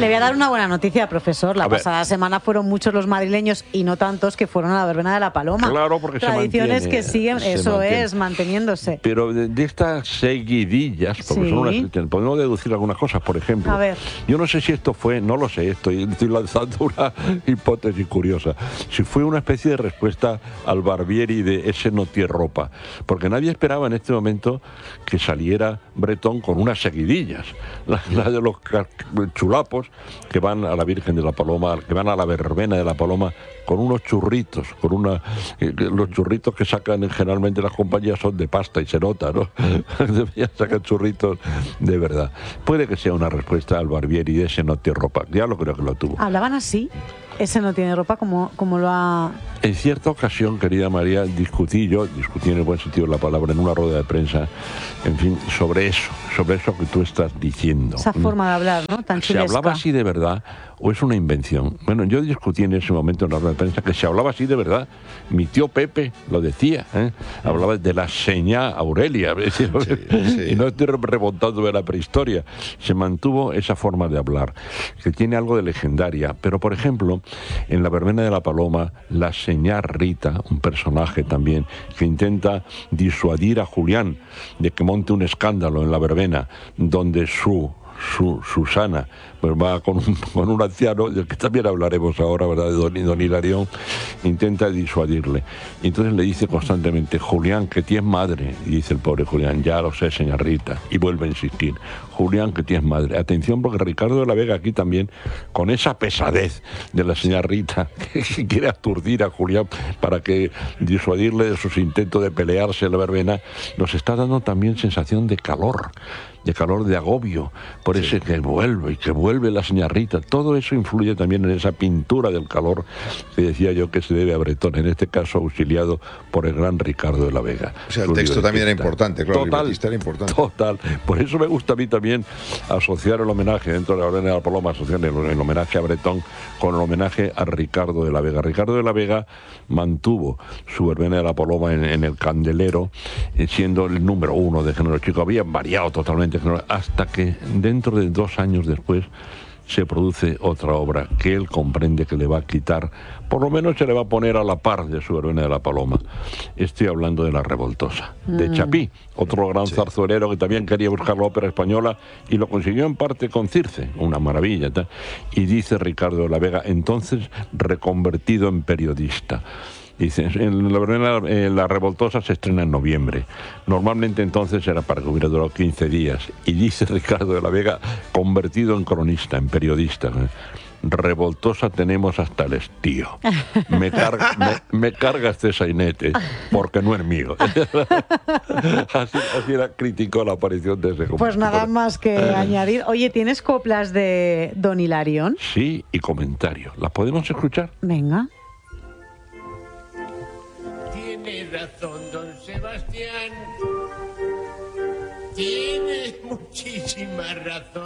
Le voy a dar una buena noticia, profesor. La pasada semana fueron muchos los madrileños y no tantos que fueron a la verbena de la Paloma. Claro, porque tradiciones que siguen, eso es, mantiene. manteniéndose. Pero de estas seguidillas, porque podemos deducir algunas cosas. Por ejemplo, a ver. Yo no sé si esto fue, no lo sé, estoy lanzando una hipótesis curiosa, si fue una especie de respuesta al Barbieri de ese no tiene ropa, porque nadie esperaba en este momento que saliera Bretón con unas seguidillas, la de los chulapos que van a la Virgen de la Paloma, que van a la verbena de la Paloma con unos churritos, los churritos que sacan generalmente las compañías son de pasta y se nota, ¿no? Deberían sacar churritos de verdad. Puede que sea una respuesta al Barbieri de ese no tiene ropa, ya lo creo que lo tuvo. ¿Hablaban así? Ese no tiene ropa, como lo ha... En cierta ocasión, querida María, discutí en el buen sentido de la palabra, en una rueda de prensa, en fin, sobre eso que tú estás diciendo. Esa forma de hablar, ¿no? Tan chulesca. ¿Se hablaba así de verdad o es una invención? Bueno, yo discutí en ese momento en la rueda de prensa que se hablaba así de verdad. Mi tío Pepe lo decía, hablaba de la señá Aurelia, y no estoy remontando de la prehistoria. Se mantuvo esa forma de hablar, que tiene algo de legendaria, pero por ejemplo, en la verbena de la Paloma, la señá Rita, un personaje también, que intenta disuadir a Julián de que monte un escándalo en la verbena, donde Susana pues va con un anciano, del que también hablaremos ahora, ¿verdad?, de don Hilarión, intenta disuadirle. Y entonces le dice constantemente, Julián, que tienes madre. Y dice el pobre Julián, ya lo sé, señora Rita. Y vuelve a insistir, Julián, que tienes madre. Atención, porque Ricardo de la Vega aquí también, con esa pesadez de la señora Rita, que quiere aturdir a Julián para que disuadirle de sus intentos de pelearse en la verbena, nos está dando también sensación de calor, de agobio, por ese que vuelve la señora Rita. Todo eso influye también en esa pintura del calor que decía yo que se debe a Bretón, en este caso auxiliado por el gran Ricardo de la Vega. O sea, el texto también era importante, claro, era importante. Total, por eso me gusta a mí también asociar el homenaje dentro de la Verbena de la Paloma, asociar el homenaje a Bretón con el homenaje a Ricardo de la Vega. Ricardo de la Vega mantuvo su Verbena de la Paloma en el Candelero, siendo el número 1 de género chico. Había variado totalmente hasta que dentro de 2 años después se produce otra obra que él comprende que le va a quitar, por lo menos se le va a poner a la par de su Verbena de la Paloma. Estoy hablando de La Revoltosa, de Chapí, otro gran zarzuelero que también quería buscar la ópera española y lo consiguió en parte con Circe, una maravilla. Y dice Ricardo de la Vega, entonces reconvertido en periodista. Dice, la Revoltosa se estrena en noviembre. Normalmente entonces era para que hubiera durado 15 días. Y dice Ricardo de la Vega, convertido en cronista, en periodista. Revoltosa tenemos hasta el estío. Me carga este sainete, porque no es mío. así era crítico la aparición de ese compositor. Pues nada más que añadir. Oye, ¿tienes coplas de don Hilarión? Sí, y comentarios. ¿Las podemos escuchar? Venga. Tiene razón, don Sebastián. Tiene muchísima razón.